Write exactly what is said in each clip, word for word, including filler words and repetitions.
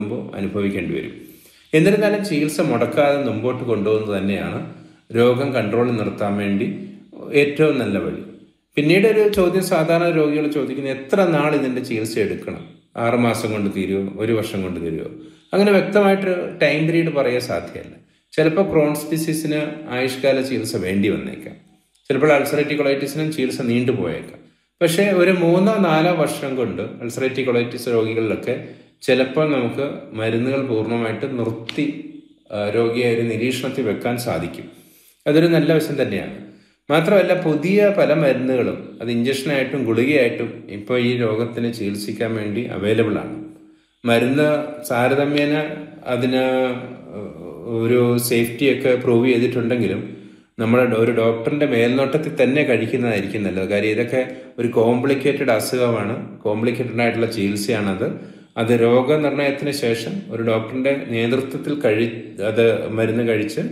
അനുഭവിക്കേണ്ടി വരും. എന്നിരുന്നാലും ചികിത്സ മുടക്കാതെ മുമ്പോട്ട് കൊണ്ടുപോകുന്നത് തന്നെയാണ് രോഗം കൺട്രോളിൽ നിർത്താൻ വേണ്ടി ഏറ്റവും നല്ല വഴി. പിന്നീട് ഒരു ചോദ്യം സാധാരണ രോഗികൾ ചോദിക്കുന്നത്, എത്ര നാൾ ഇതിൻ്റെ ചികിത്സ എടുക്കണം? ആറുമാസം കൊണ്ട് തീരുമോ? ഒരു വർഷം കൊണ്ട് തീരുമോ? അങ്ങനെ വ്യക്തമായിട്ട് ടൈം പീരീഡ് പറയാൻ സാധ്യമല്ല. ചിലപ്പോൾ ക്രോൺസ് ഡിസീസിന് ആയുഷ്കാല ചികിത്സ വേണ്ടി വന്നേക്കാം. ചിലപ്പോൾ അൾസറേറ്റീവ് കൊളൈറ്റിസിനും ചികിത്സ നീണ്ടുപോയേക്കാം. പക്ഷേ ഒരു മൂന്നോ നാലോ വർഷം കൊണ്ട് അൾസറേറ്റീവ് കൊളൈറ്റിസ് രോഗികളിലൊക്കെ ചിലപ്പോൾ നമുക്ക് മരുന്നുകൾ പൂർണ്ണമായിട്ട് നിർത്തി രോഗിയെ ഒരു നിരീക്ഷണത്തിൽ വെക്കാൻ സാധിക്കും. അതൊരു നല്ല വശം തന്നെയാണ്. മാത്രമല്ല, പുതിയ പല മരുന്നുകളും അത് ഇഞ്ചക്ഷനായിട്ടും ഗുളികയായിട്ടും ഇപ്പോൾ ഈ രോഗത്തിന് ചികിത്സിക്കാൻ വേണ്ടി അവൈലബിൾ ആണ്. മരുന്ന് താരതമ്യേന അതിന് ഒരു സേഫ്റ്റിയൊക്കെ പ്രൂവ് ചെയ്തിട്ടുണ്ടെങ്കിലും നമ്മുടെ ഒരു ഡോക്ടറിൻ്റെ മേൽനോട്ടത്തിൽ തന്നെ കഴിക്കുന്നതായിരിക്കും നല്ലത്. കാര്യം ഇതൊക്കെ ഒരു കോംപ്ലിക്കേറ്റഡ് അസുഖമാണ്, കോംപ്ലിക്കേറ്റഡ് ആയിട്ടുള്ള ചികിത്സയാണത്. അത് രോഗനിർണയത്തിന് ശേഷം ഒരു ഡോക്ടറിൻ്റെ നേതൃത്വത്തിൽ കഴി അത് മരുന്ന് കഴിച്ച്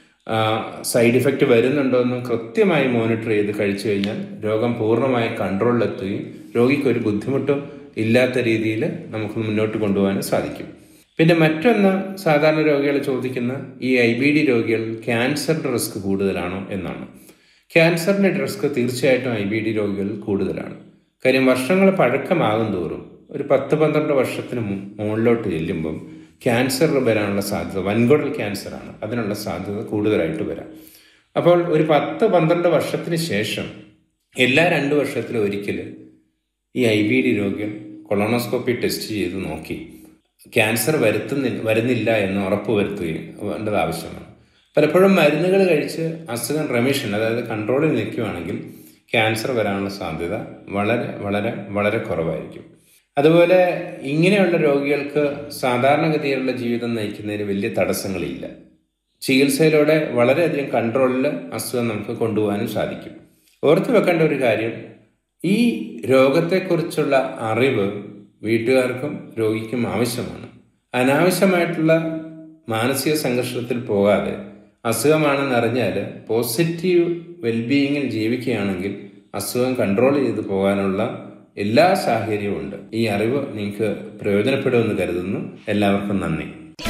സൈഡ് ഇഫക്റ്റ് വരുന്നുണ്ടോ എന്നും കൃത്യമായി മോണിറ്റർ ചെയ്ത് കഴിച്ചു കഴിഞ്ഞാൽ രോഗം പൂർണ്ണമായി കൺട്രോളിലെത്തുകയും രോഗിക്കൊരു ബുദ്ധിമുട്ടും ഇല്ലാത്ത രീതിയിൽ നമുക്ക് മുന്നോട്ട് കൊണ്ടുപോകാനും സാധിക്കും. പിന്നെ മറ്റൊന്ന്, സാധാരണ രോഗികൾ ചോദിക്കുന്ന ഈ ഐ ബി ഡി രോഗികൾ ക്യാൻസറിൻ്റെ റിസ്ക് കൂടുതലാണോ എന്നാണ്. ക്യാൻസറിൻ്റെ റിസ്ക് തീർച്ചയായിട്ടും ഐ ബി ഡി രോഗികളിൽ കൂടുതലാണ്. കാര്യം വർഷങ്ങൾ പഴക്കമാകും തോറും ഒരു പത്ത് പന്ത്രണ്ട് വർഷത്തിന് മുകളിലോട്ട് ചെല്ലുമ്പം ക്യാൻസർ വരാനുള്ള സാധ്യത, വൻകുടൽ ക്യാൻസറാണ്, അതിനുള്ള സാധ്യത കൂടുതലായിട്ട് വരാം. അപ്പോൾ ഒരു പത്ത് പന്ത്രണ്ട് വർഷത്തിന് ശേഷം എല്ലാ രണ്ട് വർഷത്തിലും ഒരിക്കൽ ഈ ഐ ബി ഡി രോഗികൾ കൊളോണോസ്കോപ്പി ടെസ്റ്റ് ചെയ്ത് നോക്കി ക്യാൻസർ വരുത്തുന്നില്ല വരുന്നില്ല എന്ന് ഉറപ്പ് വരുത്തുകയും വേണ്ടത് ആവശ്യമാണ്. പലപ്പോഴും മരുന്നുകൾ കഴിച്ച് അസുഖം റെമിഷൻ, അതായത് കൺട്രോളിൽ നിൽക്കുകയാണെങ്കിൽ ക്യാൻസർ വരാനുള്ള സാധ്യത വളരെ വളരെ വളരെ കുറവായിരിക്കും. അതുപോലെ ഇങ്ങനെയുള്ള രോഗികൾക്ക് സാധാരണഗതിയിലുള്ള ജീവിതം നയിക്കുന്നതിന് വലിയ തടസ്സങ്ങളില്ല. ചികിത്സയിലൂടെ വളരെയധികം കൺട്രോളിൽ അസുഖം നമുക്ക് കൊണ്ടുപോകാനും സാധിക്കും. ഓർത്തു വെക്കേണ്ട ഒരു കാര്യം, ഈ രോഗത്തെക്കുറിച്ചുള്ള അറിവ് വീട്ടുകാർക്കും രോഗിക്കും ആവശ്യമാണ്. അനാവശ്യമായിട്ടുള്ള മാനസിക സംഘർഷത്തിൽ പോകാതെ അസുഖമാണെന്ന് അറിഞ്ഞാൽ പോസിറ്റീവ് വെൽബീയിങ്ങിൽ ജീവിക്കുകയാണെങ്കിൽ അസുഖം കൺട്രോൾ ചെയ്ത് പോകാനുള്ള എല്ലാ സാഹചര്യവും ഉണ്ട്. ഈ അറിവ് നിങ്ങൾക്ക് പ്രയോജനപ്പെടുമെന്ന് കരുതുന്നു. എല്ലാവർക്കും നന്ദി.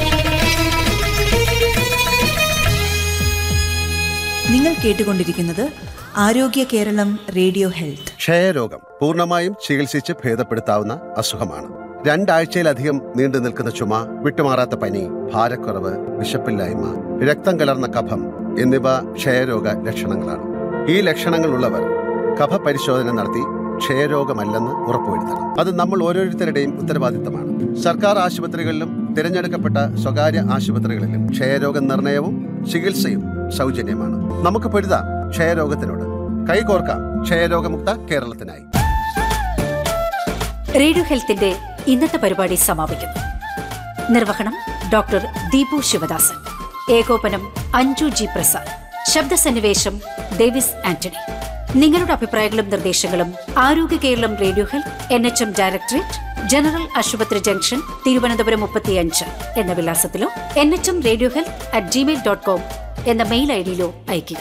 നിങ്ങൾ കേട്ടുകൊണ്ടിരിക്കുന്നത് ആരോഗ്യ കേരളം റേഡിയോ ഹെൽത്ത്. ക്ഷയരോഗം പൂർണ്ണമായും ചികിത്സിച്ച് ഭേദപ്പെടുത്താവുന്ന അസുഖമാണ്. രണ്ടാഴ്ചയിലധികം നീണ്ടു നിൽക്കുന്ന ചുമ, വിട്ടുമാറാത്ത പനി, ഭാരക്കുറവ്, വിശപ്പില്ലായ്മ, രക്തം കലർന്ന കഫം എന്നിവ ക്ഷയരോഗ ലക്ഷണങ്ങളാണ്. ഈ ലക്ഷണങ്ങളുള്ളവർ കഫ പരിശോധന നടത്തി ക്ഷയരോഗമല്ലെന്ന് ഉറപ്പുവരുത്തണം. അത് നമ്മൾ ഓരോരുത്തരുടെയും ഉത്തരവാദിത്തമാണ്. സർക്കാർ ആശുപത്രികളിലും തിരഞ്ഞെടുക്കപ്പെട്ട സ്വകാര്യ ആശുപത്രികളിലും ക്ഷയരോഗ നിർണയവും ചികിത്സയും സൗജന്യമാണ്. നമുക്ക് പൊരുതാം ക്ഷയരോഗത്തിനോട്. കൈകോർക്കാം ക്ഷയരോഗമുക്ത കേരളത്തിനായി. റേഡിയോ ഹെൽത്തിന്റെ ഇന്നത്തെ പരിപാടി സമാപിക്കുന്നു. നിർവഹണം ഡോക്ടർ ദീപു ശിവദാസൻ. ഏകോപനം അഞ്ജു ജി പ്രസാദ്. ശബ്ദസന്നിവേശം ഡേവിസ് ആന്റണി. നിങ്ങളുടെ അഭിപ്രായങ്ങളും നിർദ്ദേശങ്ങളും ആരോഗ്യ Keralam radio health, N H M directorate, general ആശുപത്രി ജംഗ്ഷൻ, തിരുവനന്തപുരം മുപ്പത്തിയഞ്ച് എന്ന വിലാസത്തിലോ N H M radio health at Gmail dot com എന്ന മെയിൽ ഐ ഡിയിലോ അയയ്ക്കുക.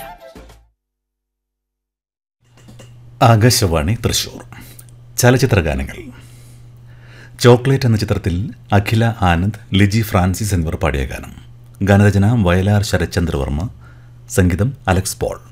ആകാശവാണി തൃശൂർ. ചലച്ചിത്ര ഗാനങ്ങൾ. ചോക്ലേറ്റ് എന്ന ചിത്രത്തിൽ അഖില ആനന്ദ്, ലിജി ഫ്രാൻസിസ് എന്നിവർ പാടിയ ഗാനം. ഗാനരചന വയലാർ ശരത്ചന്ദ്രവർമ്മ, സംഗീതം അലക്സ് പോൾ.